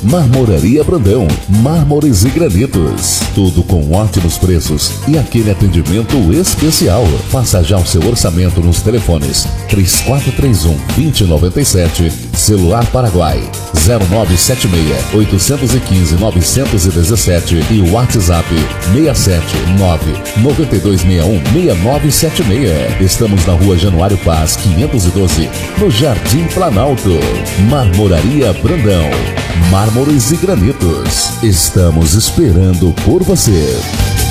Marmoraria Brandão, mármores e granitos. Tudo com ótimos preços e aquele atendimento especial. Faça já o seu orçamento nos telefones 3431-2097, celular Paraguai 0976-815-917 e o WhatsApp 679-9261-6976. Estamos na Rua Januário Paz, 512, no Jardim Planalto. Marmoraria Brandão, mármores e granitos. Estamos esperando por você.